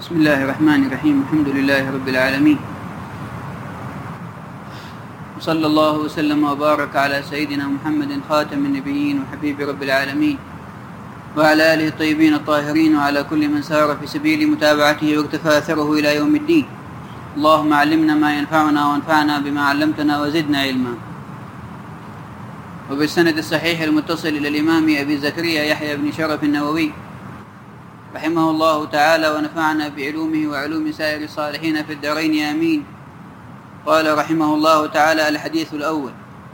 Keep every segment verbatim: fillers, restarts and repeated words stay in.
بسم الله الرحمن الرحيم. الحمد لله رب العالمين، وصلى الله وسلم وبارك على سيدنا محمد خاتم النبيين وحبيب رب العالمين، وعلى آله الطيبين الطاهرين، وعلى كل من سار في سبيل متابعته واقتفى أثره إلى يوم الدين. اللهم علمنا ما ينفعنا وانفعنا بما علمتنا وزدنا علما. وبالسند الصحيح المتصل إلى الإمام أبي زكريا يحيى بن شرف النووي رحمه الله تعالى، ونفعنا بعلومه وعلوم سائر الصالحين في الدارين آمين. قال رحمه الله تعالى: الحديث الأول.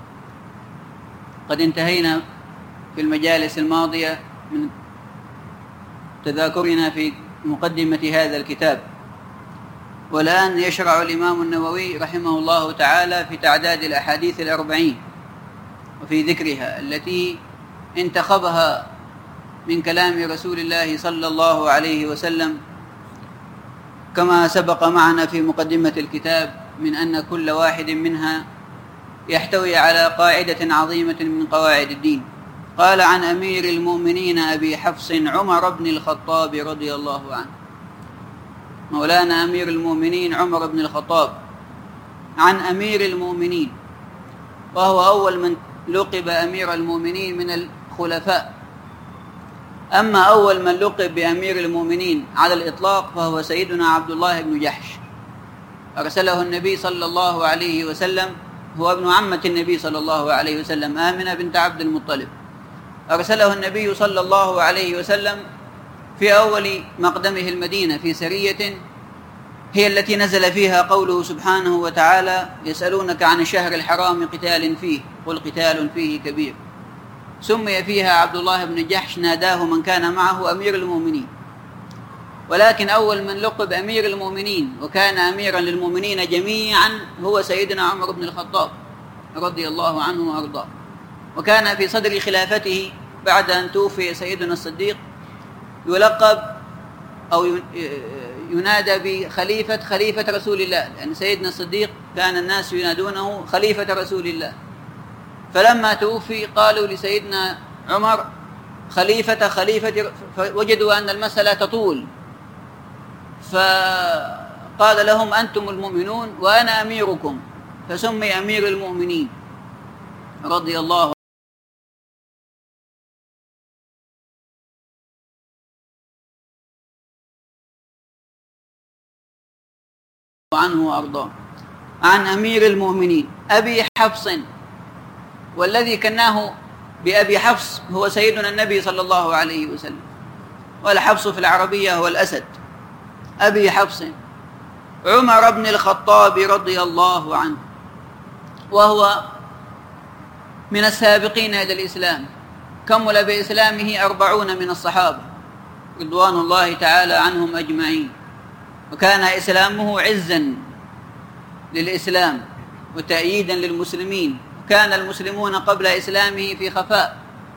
قد انتهينا في المجالس الماضية من تذاكرنا في مقدمة هذا الكتاب، والآن يشرع الإمام النووي رحمه الله تعالى في تعداد الأحاديث الأربعين وفي ذكرها التي انتخبها من كلام رسول الله صلى الله عليه وسلم، كما سبق معنا في مقدمة الكتاب من أن كل واحد منها يحتوي على قاعدة عظيمة من قواعد الدين. قال: عن أمير المؤمنين أبي حفص عمر بن الخطاب رضي الله عنه. مولانا أمير المؤمنين عمر بن الخطاب، عن أمير المؤمنين، وهو أول من لقب أمير المؤمنين من الخلفاء. أما أول من لقب بأمير المؤمنين على الإطلاق فهو سيدنا عبد الله بن جحش، أرسله النبي صلى الله عليه وسلم، هو ابن عمة النبي صلى الله عليه وسلم، آمنة بنت عبد المطلب. أرسله النبي صلى الله عليه وسلم في أول مقدمه المدينة في سرية هي التي نزل فيها قوله سبحانه وتعالى: يسألونك عن الشهر الحرام قتال فيه قل قتال فيه كبير. سمي فيها عبد الله بن جحش، ناداه من كان معه أمير المؤمنين. ولكن أول من لقب أمير المؤمنين وكان أميرا للمؤمنين جميعا هو سيدنا عمر بن الخطاب رضي الله عنه وأرضاه. وكان في صدر خلافته بعد أن توفي سيدنا الصديق يلقب أو ينادى بخليفة خليفة رسول الله، لأن سيدنا الصديق كان الناس ينادونه خليفة رسول الله. فلما توفي قالوا لسيدنا عمر خليفة خليفة، فوجدوا أن المسألة تطول، فقال لهم: أنتم المؤمنون وأنا أميركم، فسمي أمير المؤمنين رضي الله عنه وأرضاه. عن أمير المؤمنين أبي حفص، والذي كناه بأبي حفص هو سيدنا النبي صلى الله عليه وسلم، والحفص في العربية هو الأسد. أبي حفص عمر بن الخطاب رضي الله عنه، وهو من السابقين إلى الإسلام، كمل بإسلامه أربعون من الصحابة رضوان الله تعالى عنهم أجمعين، وكان إسلامه عزا للإسلام وتأييدا للمسلمين. كان المسلمون قبل إسلامه في خفاء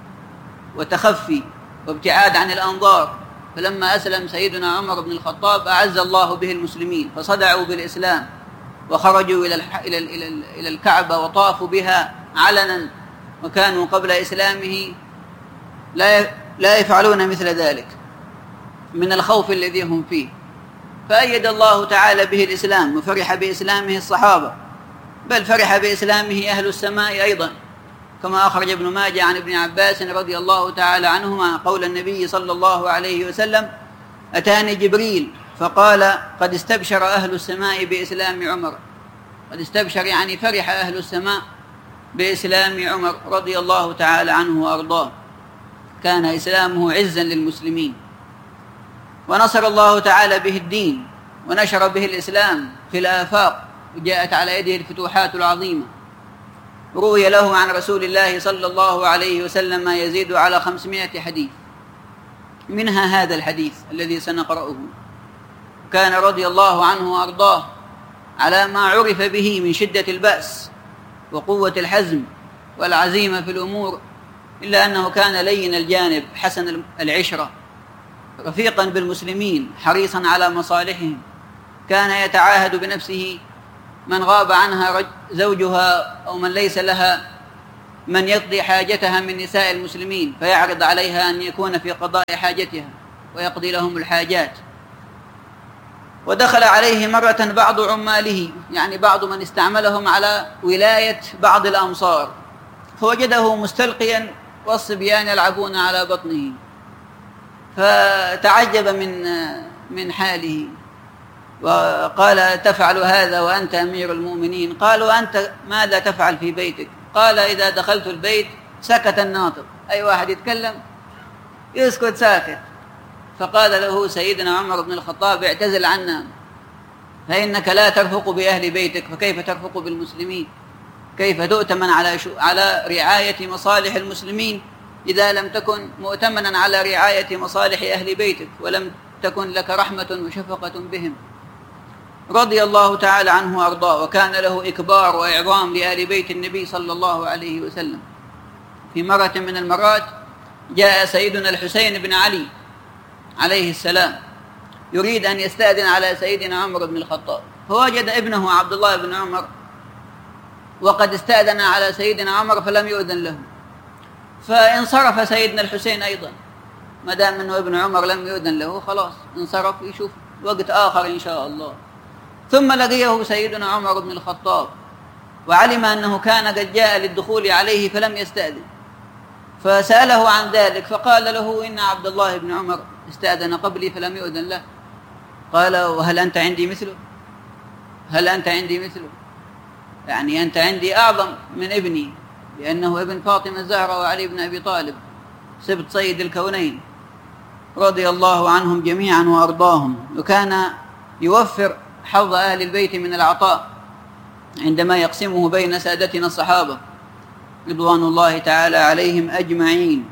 وتخفي وابتعاد عن الأنظار، فلما أسلم سيدنا عمر بن الخطاب أعز الله به المسلمين، فصدعوا بالإسلام وخرجوا إلى إلى إلى إلى الكعبة وطافوا بها علنا، وكانوا قبل إسلامه لا لا يفعلون مثل ذلك من الخوف الذي هم فيه. فأيد الله تعالى به الإسلام، وفرح بإسلامه الصحابة، بل فرح بإسلامه أهل السماء أيضا، كما أخرج ابن ماجه عن ابن عباس رضي الله تعالى عنهما قول النبي صلى الله عليه وسلم: أتاني جبريل فقال: قد استبشر أهل السماء بإسلام عمر. قد استبشر يعني فرح أهل السماء بإسلام عمر رضي الله تعالى عنه وأرضاه. كان إسلامه عزا للمسلمين، ونصر الله تعالى به الدين، ونشر به الإسلام في الآفاق، وجاءت على يده الفتوحات العظيمة. روي له عن رسول الله صلى الله عليه وسلم ما يزيد على خمسمائة حديث، منها هذا الحديث الذي سنقرأه. كان رضي الله عنه وأرضاه على ما عرف به من شدة البأس وقوة الحزم والعزيمة في الأمور، إلا أنه كان لين الجانب، حسن العشرة، رفيقا بالمسلمين، حريصا على مصالحهم. كان يتعاهد بنفسه من غاب عنها زوجها أو من ليس لها من يقضي حاجتها من نساء المسلمين، فيعرض عليها أن يكون في قضاء حاجتها ويقضي لهم الحاجات. ودخل عليه مرة بعض عماله، يعني بعض من استعملهم على ولاية بعض الأمصار، فوجده مستلقيا والصبيان يلعبون على بطنه، فتعجب من من حاله وقال: تفعل هذا وأنت أمير المؤمنين؟ قالوا: أنت ماذا تفعل في بيتك؟ قال: إذا دخلت البيت سكت الناطق، أي واحد يتكلم يسكت ساكت. فقال له سيدنا عمر بن الخطاب: اعتزل عنا، فإنك لا ترفق بأهل بيتك، فكيف ترفق بالمسلمين؟ كيف تؤتمن على شو على رعاية مصالح المسلمين إذا لم تكن مؤتمنا على رعاية مصالح أهل بيتك ولم تكن لك رحمة وشفقة بهم؟ رضي الله تعالى عنه وأرضاه، وكان له إكبار وإعظام لآل بيت النبي صلى الله عليه وسلم. في مرة من المرات جاء سيدنا الحسين بن علي عليه السلام يريد أن يستأذن على سيدنا عمر بن الخطاب، فوجد ابنه عبد الله بن عمر وقد استأذن على سيدنا عمر فلم يؤذن له، فانصرف سيدنا الحسين أيضا، ما دام أنه ابن عمر لم يؤذن له خلاص انصرف يشوف وقت آخر إن شاء الله. ثم لقيه سيدنا عمر بن الخطاب وعلم أنه كان قد جاء للدخول عليه فلم يستأذن، فسأله عن ذلك فقال له: إن عبد الله بن عمر استأذن قبلي فلم يؤذن له. قال: وهل أنت عندي مثله؟ هل أنت عندي مثله؟ يعني أنت عندي أعظم من ابني، لأنه ابن فاطمة الزهراء وعلي بن أبي طالب سبط سيد الكونين رضي الله عنهم جميعا وأرضاهم. وكان يوفر حظ أهل البيت من العطاء عندما يقسمه بين سادتنا الصحابة رضوان الله تعالى عليهم أجمعين.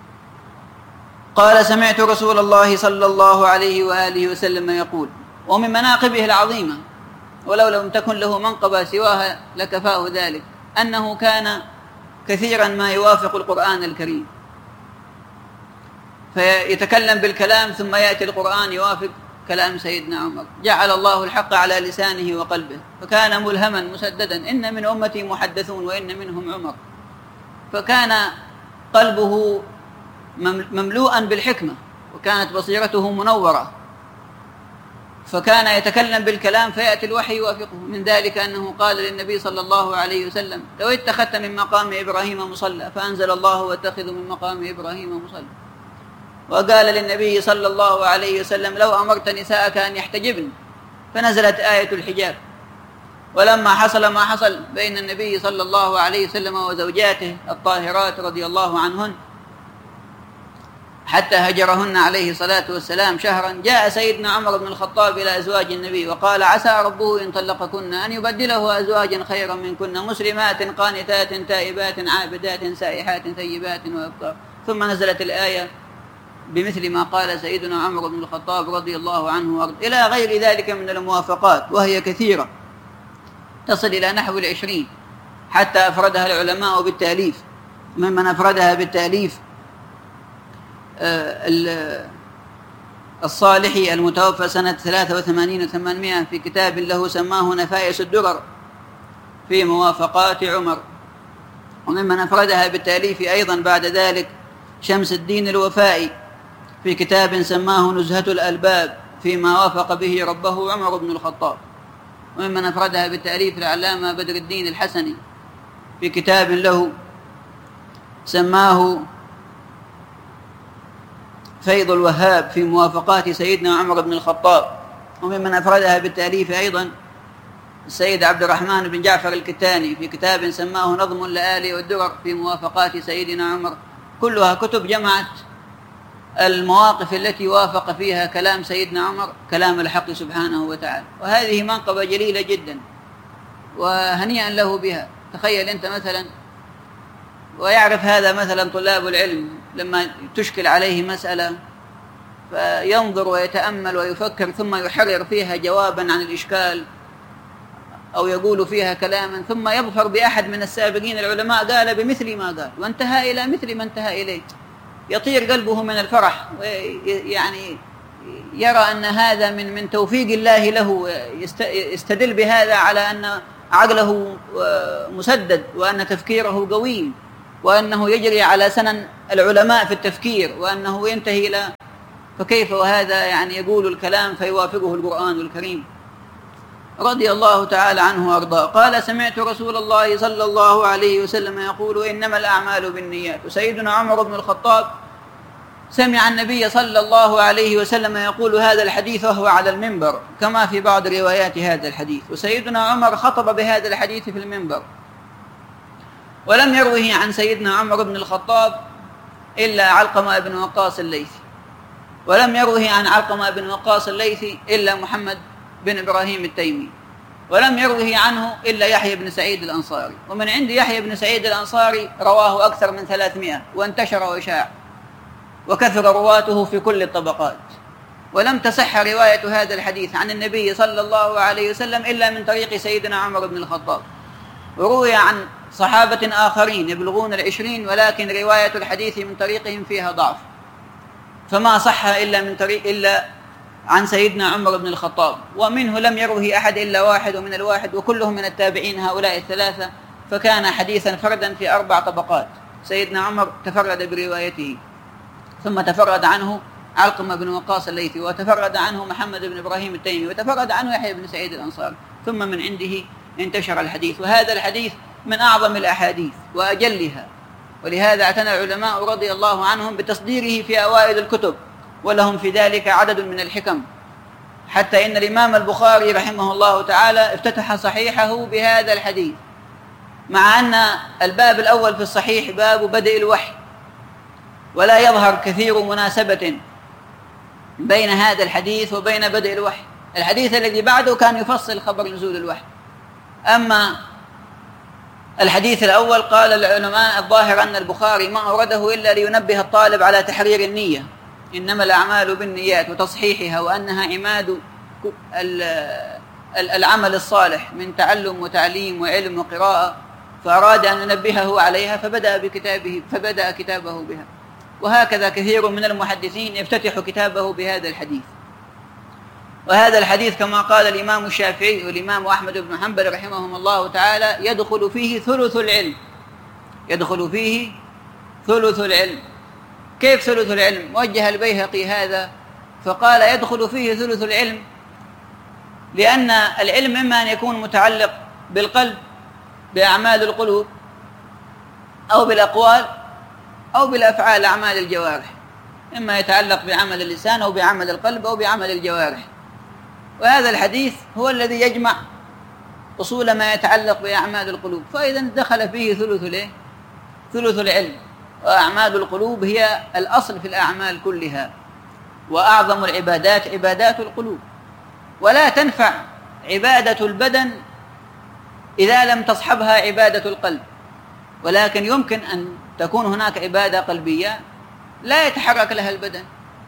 قال: سمعت رسول الله صلى الله عليه وآله وسلم يقول: ومن مناقبه العظيمة ولو لم تكن له منقبة سواها لكفاه ذلك، أنه كان كثيرا ما يوافق القرآن الكريم، فيتكلم بالكلام ثم يأتي القرآن يوافق كلام سيدنا عمر. جعل الله الحق على لسانه وقلبه، فكان ملهما مسددا: إن من أمتي محدثون وإن منهم عمر. فكان قلبه مملوءا بالحكمة وكانت بصيرته منورة، فكان يتكلم بالكلام فيأتي الوحي يوافقه. من ذلك أنه قال للنبي صلى الله عليه وسلم: لو اتخذت من مقام إبراهيم مصلى، فأنزل الله: واتخذوا من مقام إبراهيم مصلى. وقال للنبي صلى الله عليه وسلم: لو أمرت نساءك أن يحتجبن، فنزلت آية الحجاب. ولما حصل ما حصل بين النبي صلى الله عليه وسلم وزوجاته الطاهرات رضي الله عنهن حتى هجرهن عليه الصلاة والسلام شهرا، جاء سيدنا عمر بن الخطاب إلى أزواج النبي وقال: عسى ربه إن طلقكن أن يبدله أزواجا خيرا منكن، مسلمات قانتات تائبات عابدات سائحات ثيبات وأبكار. ثم نزلت الآية بمثل ما قال سيدنا عمر بن الخطاب رضي الله عنه وارضاه، إلى غير ذلك من الموافقات، وهي كثيرة تصل إلى نحو العشرين، حتى أفردها العلماء بالتأليف. ممن أفردها بالتأليف الصالحي المتوفى سنة ثلاثة وثمانين وثمانمائة في كتاب له سماه نفائس الدرر في موافقات عمر. وممن أفردها بالتأليف أيضا بعد ذلك شمس الدين الوفائي في كتاب سماه نزهة الألباب فيما وافق به ربه عمر بن الخطاب. وممن أفردها بالتأليف العلامة بدر الدين الحسني في كتاب له سماه فيض الوهاب في موافقات سيدنا عمر بن الخطاب. وممن أفردها بالتأليف أيضا السيد عبد الرحمن بن جعفر الكتاني في كتاب سماه نظم اللآلي والدرر في موافقات سيدنا عمر. كلها كتب جمعت المواقف التي وافق فيها كلام سيدنا عمر كلام الحق سبحانه وتعالى، وهذه منقبة جليلة جدا وهنيئا له بها. تخيل أنت مثلا، ويعرف هذا مثلا طلاب العلم لما تشكل عليه مسألة فينظر ويتأمل ويفكر ثم يحرر فيها جوابا عن الإشكال أو يقول فيها كلاما، ثم يظفر بأحد من السابقين العلماء قال بمثل ما قال وانتهى إلى مثل ما انتهى إليه، يطير قلبه من الفرح، يعني يرى أن هذا من من توفيق الله له، يستدل بهذا على أن عقله مسدد وأن تفكيره قوي وأنه يجري على سنن العلماء في التفكير، وأنه ينتهي إلى فكيف وهذا يعني يقول الكلام فيوافقه القرآن الكريم؟ رضي الله تعالى عنه وأرضاه. قال: سمعت رسول الله صلى الله عليه وسلم يقول: إنما الأعمال بالنيات. وسيدنا عمر بن الخطاب سمع النبي صلى الله عليه وسلم يقول هذا الحديث وهو على المنبر، كما في بعض روايات هذا الحديث. وسيدنا عمر خطب بهذا الحديث في المنبر، ولم يروه عن سيدنا عمر بن الخطاب إلا علقمة بن وقاص الليثي، ولم يروه عن علقمة بن وقاص الليثي إلا محمد بن إبراهيم التيمي، ولم يروه عنه إلا يحيى بن سعيد الأنصاري. ومن عند يحيى بن سعيد الأنصاري رواه أكثر من ثلاثمائة وانتشر وشاع، وكثر رواته في كل الطبقات. ولم تصح رواية هذا الحديث عن النبي صلى الله عليه وسلم إلا من طريق سيدنا عمر بن الخطاب. وروي عن صحابة آخرين يبلغون العشرين، ولكن رواية الحديث من طريقهم فيها ضعف، فما صح إلا من طريق إلا عن سيدنا عمر بن الخطاب. ومنه لم يروه أحد إلا واحد ومن الواحد، وكلهم من التابعين هؤلاء الثلاثة، فكان حديثا فردا في أربع طبقات. سيدنا عمر تفرد بروايته، ثم تفرد عنه علقمة بن وقاص الليثي، وتفرد عنه محمد بن إبراهيم التيمي، وتفرد عنه يحيى بن سعيد الأنصاري، ثم من عنده انتشر الحديث. وهذا الحديث من أعظم الأحاديث وأجلها، ولهذا اعتنى العلماء رضي الله عنهم بتصديره في أوائل الكتب، ولهم في ذلك عدد من الحكم، حتى إن الإمام البخاري رحمه الله تعالى افتتح صحيحه بهذا الحديث، مع أن الباب الأول في الصحيح باب بدء الوحي، ولا يظهر كثير مناسبة بين هذا الحديث وبين بدء الوحي. الحديث الذي بعده كان يفصل خبر نزول الوحي. أما الحديث الأول قال العلماء الظاهر أن البخاري ما أورده إلا لينبه الطالب على تحرير النية، إنما الأعمال بالنيات، وتصحيحها، وأنها عماد العمل الصالح من تعلم وتعليم وعلم وقراءة، فأراد أن ينبهه عليها فبدأ بكتابه فبدأ كتابه بها. وهكذا كثير من المحدثين يفتتح كتابه بهذا الحديث. وهذا الحديث كما قال الإمام الشافعي والإمام أحمد بن حنبل رحمهم الله تعالى يدخل فيه ثلث العلم، يدخل فيه ثلث العلم. كيف ثلث العلم؟ وجه البيهقي هذا فقال يدخل فيه ثلث العلم، لأن العلم إما أن يكون متعلق بالقلب بأعمال القلوب، أو بالأقوال، أو بالأفعال أعمال الجوارح، إما يتعلق بعمل اللسان أو بعمل القلب أو بعمل الجوارح. وهذا الحديث هو الذي يجمع أصول ما يتعلق بأعمال القلوب، فإذا دخل فيه ثلث الإيه؟ ثلث العلم. وأعمال القلوب هي الأصل في الأعمال كلها، وأعظم العبادات عبادات القلوب. ولا تنفع عبادة البدن إذا لم تصحبها عبادة القلب، ولكن يمكن أن تكون هناك عبادة قلبية لا يتحرك لها البدن،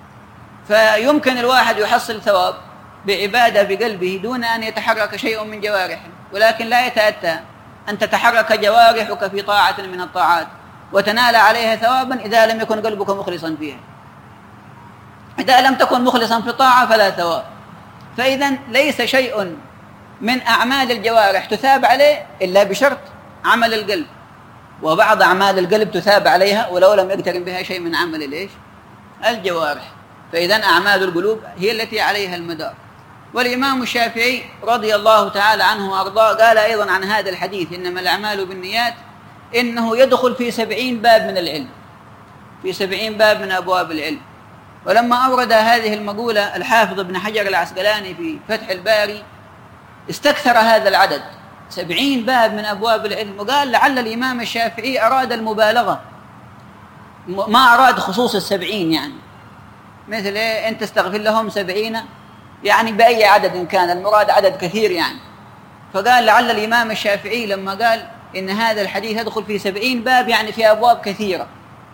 فيمكن الواحد يحصل ثواب بعبادة بقلبه دون أن يتحرك شيء من جوارحه، ولكن لا يتأتى أن تتحرك جوارحك في طاعة من الطاعات وتنال عليها ثوابا إذا لم يكن قلبك مخلصا فيها. إذا لم تكن مخلصا في الطاعة فلا ثواب. فإذا ليس شيء من أعمال الجوارح تثاب عليه إلا بشرط عمل القلب، وبعض أعمال القلب تثاب عليها ولو لم يقترن بها شيء من عمل الإيش؟ الجوارح. فإذا أعمال القلوب هي التي عليها المدار. والإمام الشافعي رضي الله تعالى عنه وأرضاه قال أيضا عن هذا الحديث إنما الأعمال بالنيات إنه يدخل في سبعين باب من العلم، في سبعين باب من أبواب العلم. ولما أورد هذه المقولة الحافظ ابن حجر العسقلاني في فتح الباري استكثر هذا العدد، سبعين باب من أبواب العلم، وقال لعل الإمام الشافعي أراد المبالغة، ما أراد خصوص السبعين، يعني مثل إيه أنت استغفر لهم سبعين، يعني بأي عدد كان، المراد عدد كثير يعني. فقال لعل الإمام الشافعي لما قال إن هذا الحديث يدخل في سبعين باب يعني في أبواب كثيرة.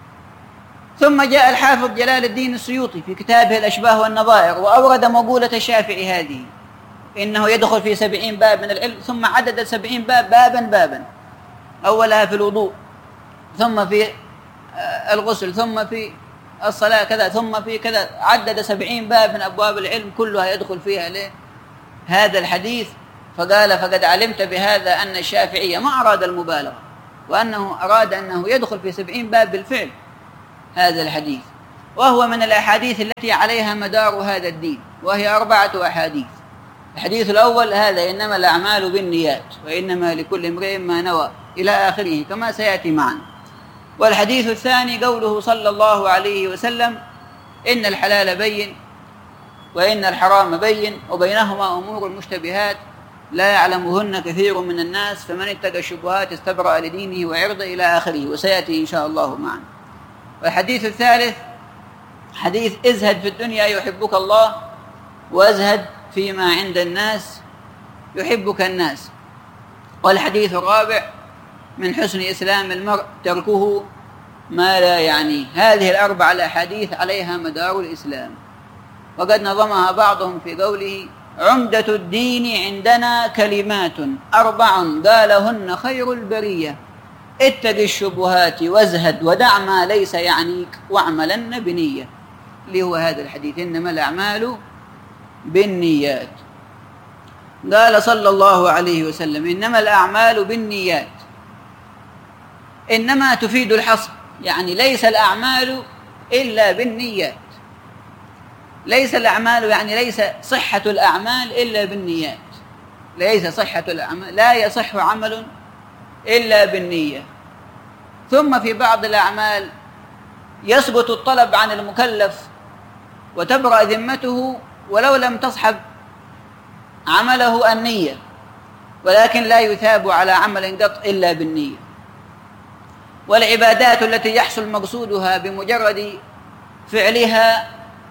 ثم جاء الحافظ جلال الدين السيوطي في كتابه الأشباه والنظائر وأورد مقولة الشافعي هذه إنه يدخل في سبعين باب من العلم، ثم عدد سبعين باب بابا بابا، أولها في الوضوء، ثم في الغسل، ثم في الصلاة كذا، ثم في كذا، عدد سبعين باب من أبواب العلم كلها يدخل فيها ليه هذا الحديث. فقال فقد علمت بهذا أن الشافعي ما أراد المبالغة، وأنه أراد أنه يدخل في سبعين باب بالفعل هذا الحديث. وهو من الأحاديث التي عليها مدار هذا الدين، وهي أربعة أحاديث. الحديث الأول هذا: إنما الأعمال بالنيات وإنما لكل امرئ ما نوى، إلى آخره كما سيأتي معنا. والحديث الثاني قوله صلى الله عليه وسلم: إن الحلال بين وإن الحرام بين وبينهما أمور مشتبهات لا يعلمهن كثير من الناس فمن اتقى الشبهات استبرأ لدينه وعرضه، إلى آخره، وسيأتي إن شاء الله معنا. والحديث الثالث حديث: ازهد في الدنيا يحبك الله وازهد فيما عند الناس يحبك الناس. والحديث الرابع: من حسن إسلام المرء تركه ما لا يعنيه. هذه الأربع الأحاديث عليها مدار الإسلام، وقد نظمها بعضهم في قوله: عمدة الدين عندنا كلمات أربع قالهن خير البرية، اتق الشبهات وازهد ودع ما ليس يعنيك واعملن بنية، اللي هو هذا الحديث: إنما الأعمال بالنيات. قال صلى الله عليه وسلم: إنما الأعمال بالنيات. إنما تفيد الحصر، يعني ليس الأعمال إلا بالنيات. ليس الأعمال يعني ليس صحة الأعمال إلا بالنيات. ليس صحة الأعمال، لا يصح عمل إلا بالنية. ثم في بعض الأعمال يسقط الطلب عن المكلف وتبرأ ذمته ولو لم تصحب عمله النية، ولكن لا يثاب على عمل قط إلا بالنية. والعبادات التي يحصل مقصودها بمجرد فعلها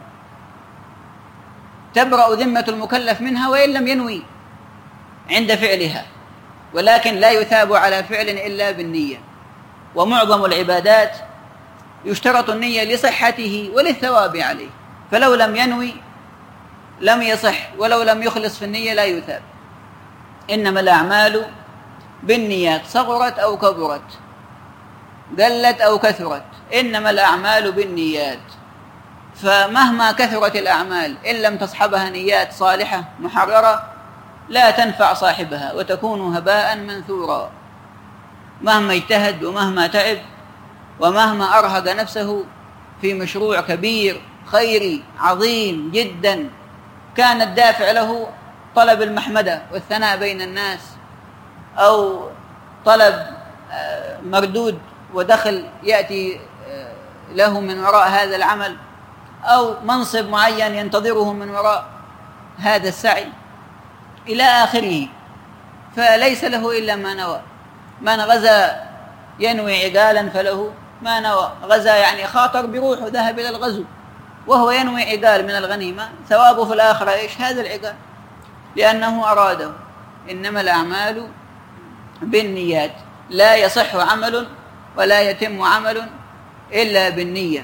تبرأ ذمة المكلف منها وإن لم ينوي عند فعلها، ولكن لا يثاب على فعل إلا بالنية. ومعظم العبادات يشترط النية لصحته وللثواب عليه، فلو لم ينوي لم يصح، ولو لم يخلص في النية لا يثاب. إنما الأعمال بالنيات، صغرت أو كبرت، قلت أو كثرت، إنما الأعمال بالنيات. فمهما كثرت الأعمال إن لم تصحبها نيات صالحة محررة لا تنفع صاحبها وتكون هباء منثورا. مهما اجتهد ومهما تعب ومهما أرهق نفسه في مشروع كبير خيري عظيم جدا، كان الدافع له طلب المحمدة والثناء بين الناس، أو طلب مردود ودخل يأتي له من وراء هذا العمل، أو منصب معين ينتظره من وراء هذا السعي إلى آخره، فليس له إلا ما نوى. من غزا ينوي عقالا فله ما نوى. غزا يعني خاطر بروحه، ذهب إلى الغزو وهو ينوي عقال من الغنيمة، ثوابه في الآخرة إيش؟ هذا العقال، لأنه أراده. إنما الأعمال بالنيات، لا يصح عمل ولا يتم عمل إلا بالنية.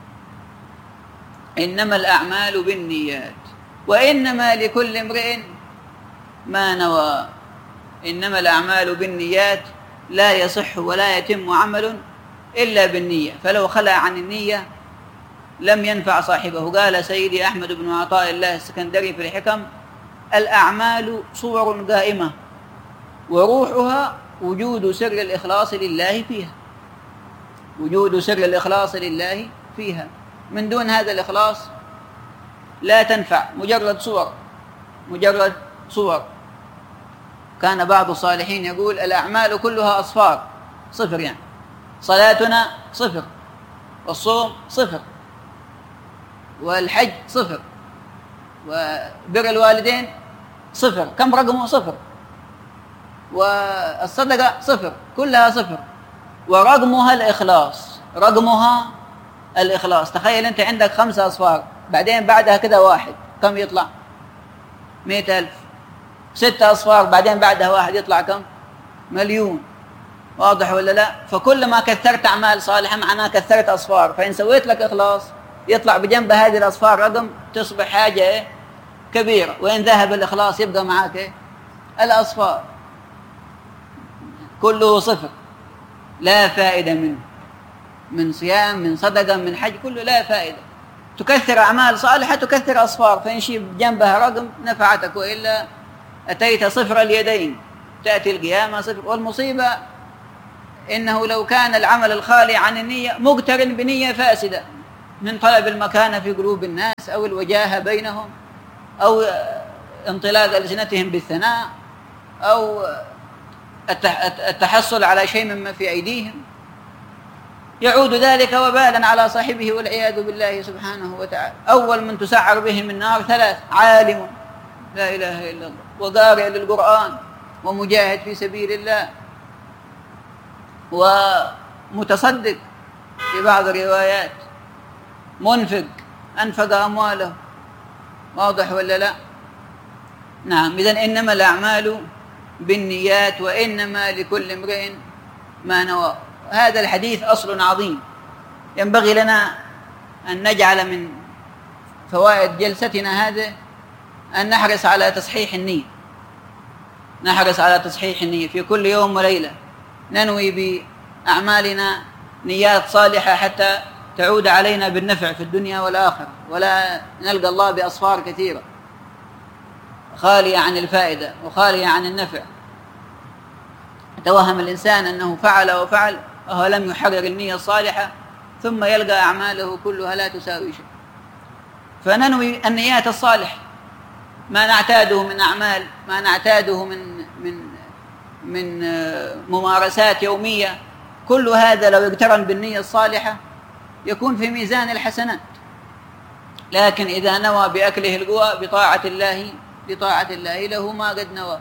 إنما الأعمال بالنيات وإنما لكل امرئ ما نوى. إنما الأعمال بالنيات، لا يصح ولا يتم عمل إلا بالنية، فلو خلى عن النية لم ينفع صاحبه. قال سيدي أحمد بن عطاء الله السكندري في الحكم: الأعمال صور قائمة وروحها وجود سر الإخلاص لله فيها. وجود سر الإخلاص لله فيها، من دون هذا الإخلاص لا تنفع، مجرد صور، مجرد صور. كان بعض الصالحين يقول: الأعمال كلها أصفار، صفر، يعني صلاتنا صفر، والصوم صفر، والحج صفر، وبر الوالدين صفر. كم رقمه؟ صفر. والصدقة صفر، كلها صفر، ورقمها الإخلاص. رقمها الإخلاص. تخيل أنت عندك خمسة أصفار، بعدين بعدها كده واحد، كم يطلع؟ مئة ألف. ستة أصفار بعدين بعدها واحد، يطلع كم؟ مليون. واضح ولا لا؟ فكل ما كثرت أعمال صالحة معناه كثرت أصفار. فإن سويت لك إخلاص يطلع بجنب هذه الأصفار رقم، تصبح حاجة كبيرة. وإن ذهب الإخلاص يبقى معك الأصفار كله صفر، لا فائدة منه، من صيام، من صدقة، من حج، كله لا فائدة. تكثر أعمال صالحة تكثر أصفار، فإن جنبها رقم نفعتك، وإلا أتيت صفر اليدين، تأتي القيامة صفر. والمصيبة إنه لو كان العمل الخالي عن النية مقترن بنية فاسدة، من طلب المكانة في قلوب الناس أو الوجاهة بينهم أو انطلاق ألسنتهم بالثناء أو التحصل على شيء مما في أيديهم، يعود ذلك وبالا على صاحبه والعياذ بالله سبحانه وتعالى. أول من تسعر بهم النار ثلاث: عالم لا إله إلا الله، وقارئ للقرآن، ومجاهد في سبيل الله، ومتصدق في بعض الروايات، منفق أنفق أمواله. واضح ولا لا؟ نعم. إذن إنما الأعمال بالنيات وإنما لكل امرئ ما نوى. هذا الحديث أصل عظيم ينبغي لنا أن نجعل من فوائد جلستنا هذه أن نحرص على تصحيح النية، نحرص على تصحيح النية في كل يوم وليلة، ننوي بأعمالنا نيات صالحة حتى تعود علينا بالنفع في الدنيا والآخرة، ولا نلقى الله بأصفار كثيرة خالية عن الفائدة وخالية عن النفع. توهم الإنسان أنه فعل وفعل وهو لم يحرر النية الصالحة، ثم يلقى أعماله كلها لا تساوي شيء. فننوي النيات الصالحة، ما نعتاده من أعمال، ما نعتاده من من من ممارسات يومية، كل هذا لو اقترن بالنية الصالحة يكون في ميزان الحسنات. لكن إذا نوى بأكله القوى بطاعة الله بطاعة الله له ما قد نوى.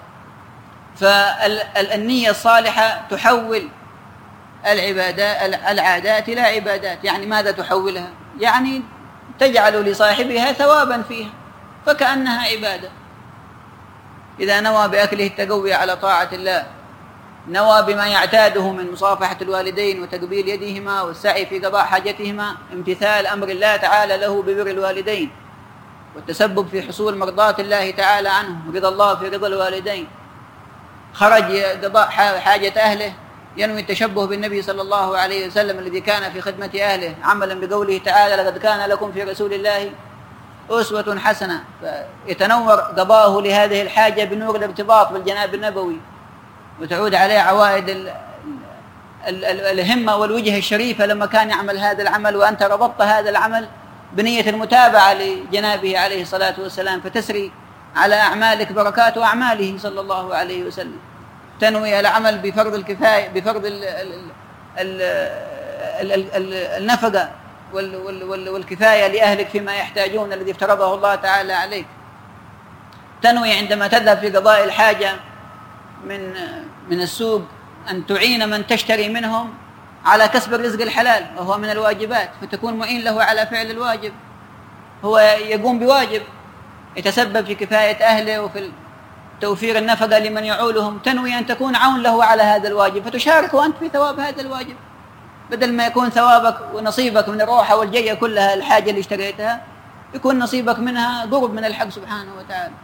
فالنية الصالحة تحول العبادات العادات إلى عبادات. يعني ماذا تحولها؟ يعني تجعل لصاحبها ثوابا فيها، فكأنها عبادة. إذا نوى بأكله التقوي على طاعة الله، نوى بما يعتاده من مصافحة الوالدين وتقبيل يديهما والسعي في قضاء حاجتهما، امتثال أمر الله تعالى له ببر الوالدين والتسبب في حصول مرضاة الله تعالى عنه، رضا الله في رضا الوالدين. خرج قضاء حاجة أهله ينوي التشبه بالنبي صلى الله عليه وسلم الذي كان في خدمة أهله، عملا بقوله تعالى: لقد كان لكم في رسول الله أسوة حسنة. فيتنور قضاءه لهذه الحاجة بنور الارتباط بالجناب النبوي، وتعود عليه عوائد ال ال ال الهمة والوجه الشريفة لما كان يعمل هذا العمل، وأنت ربطت هذا العمل بنية المتابعة لجنابه عليه الصلاة والسلام، فتسري على أعمالك بركات أعماله صلى الله عليه وسلم. تنوي العمل بفرض الكفاية، بفرض ال ال ال ال ال النفقة والكفاية لأهلك فيما يحتاجون الذي افترضه الله تعالى عليك. تنوي عندما تذهب في قضاء الحاجة من من السوق أن تعين من تشتري منهم على كسب الرزق الحلال، وهو من الواجبات، فتكون معين له على فعل الواجب. هو يقوم بواجب يتسبب في كفاية أهله وفي توفير النفقة لمن يعولهم، تنوي أن تكون عون له على هذا الواجب، فتشارك وأنت في ثواب هذا الواجب، بدل ما يكون ثوابك ونصيبك من الروحة والجية كلها الحاجة اللي اشتريتها، يكون نصيبك منها قرب من الحق سبحانه وتعالى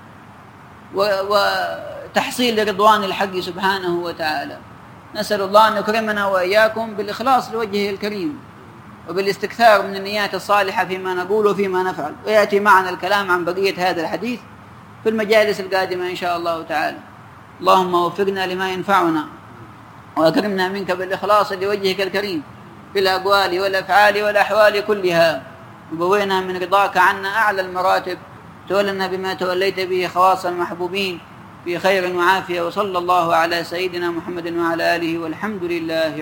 وتحصيل لرضوان الحق سبحانه وتعالى. نسأل الله أن يكرمنا وإياكم بالإخلاص لوجهه الكريم وبالاستكثار من النيات الصالحة فيما نقول وفيما نفعل. ويأتي معنا الكلام عن بقية هذا الحديث في المجالس القادمة إن شاء الله تعالى. اللهم وفقنا لما ينفعنا وأكرمنا منك بالإخلاص لوجهك الكريم في الأقوال والأفعال والأحوال كلها، وبوينا من رضاك عنا أعلى المراتب، تولنا بما توليت به خواص المحبوبين في خير وعافية. وصلى الله على سيدنا محمد وعلى آله والحمد لله.